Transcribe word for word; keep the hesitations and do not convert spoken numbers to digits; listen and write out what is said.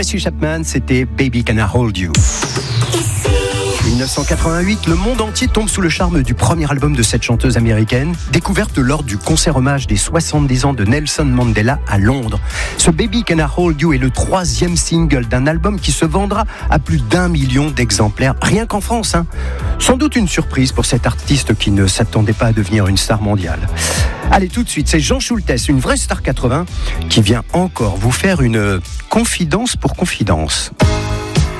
Tracy Chapman, c'était Baby Can I Hold You. dix-neuf cent quatre-vingt-huit, le monde entier tombe sous le charme du premier album de cette chanteuse américaine, découverte lors du concert hommage des soixante-dix ans de Nelson Mandela à Londres. Ce Baby Can I Hold You est le troisième single d'un album qui se vendra à plus d'un million d'exemplaires, rien qu'en France. Hein. Sans doute une surprise pour cet artiste qui ne s'attendait pas à devenir une star mondiale. Allez, tout de suite, c'est Jean Schultes, une vraie star quatre-vingts, qui vient encore vous faire une confidence pour confidence.